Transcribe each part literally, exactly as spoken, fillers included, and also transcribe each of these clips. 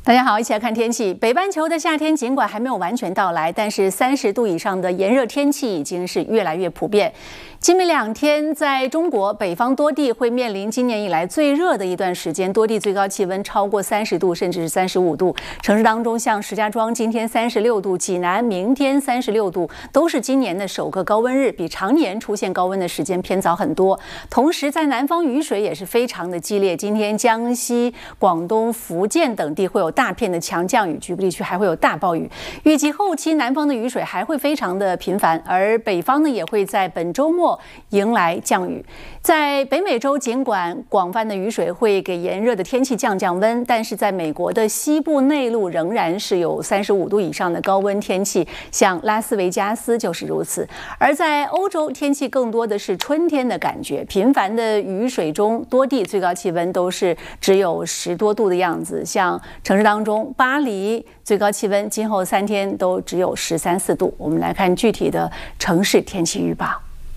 大家好，一起来看天气。北半球的夏天尽管还没有完全到来，但是三十度以上的炎热天气已经是越来越普遍。今明两天，在中国北方多地会面临今年以来最热的一段时间，多地最高气温超过三十度，甚至是三十五度。城市当中，像石家庄今天三十六度，济南明天三十六度，都是今年的首个高温日，比常年出现高温的时间偏早很多。同时，在南方雨水也是非常的激烈，今天江西、广东、福建等地会有大片的强降雨，局部地区还会有大暴雨。预计后期南方的雨水还会非常的频繁，而北方呢也会在本周末迎来降雨。在北美洲，尽管广泛的雨水会给炎热的天气降降温，但是在美国的西部内陆仍然是有三十五度以上的高温天气，像拉斯维加斯就是如此。而在欧洲，天气更多的是春天的感觉，频繁的雨水中，多地最高气温都是只有十多度的样子，像城市当中，巴黎最高气温今后三天都只有十三四度。我们来看具体的城市天气预报。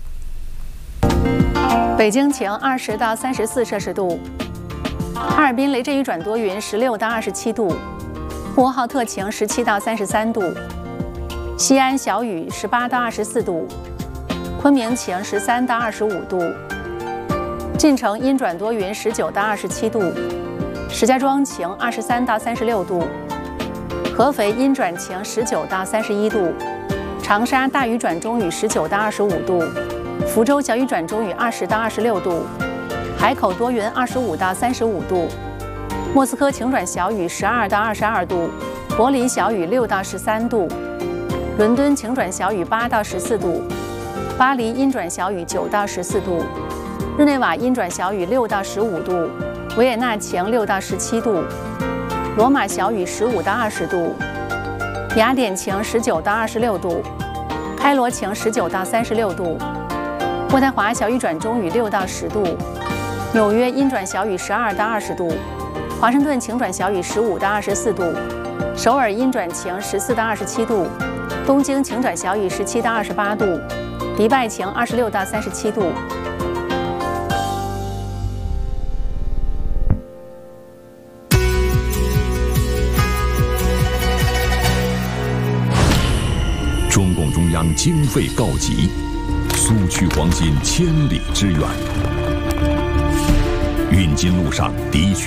北京晴，二十到三十四摄氏度；哈尔滨雷阵雨转多云，十六到二十七度；呼和浩特晴，十七到三十三度；西安小雨，十八到二十四度；昆明晴，十三到二十五度；晋城阴转多云，十九到二十七度；石家庄晴，二十三到三十六度；合肥阴转晴，十九到三十一度；长沙大雨转中雨，十九到二十五度；福州小雨转中雨，二十到二十六度；海口多云，二十五到三十五度；莫斯科晴转小雨，十二到二十二度；柏林小雨，六到十三度；伦敦晴转小雨，八到十四度；巴黎阴转小雨，九到十四度；日内瓦阴转小雨，六到十五度；维也纳晴，六到十七度；罗马小雨，十五到二十度；雅典晴，十九到二十六度；开罗晴，十九到三十六度；渥太华小雨转中雨，六到十度；纽约阴转小雨，十二到二十度；华盛顿晴转小雨，十五到二十四度；首尔阴转晴，十四到二十七度；东京晴转小雨，十七到二十八度；迪拜晴，二十六到三十七度。 中共中央经费告急，苏区黄金千里之远，运金路上的确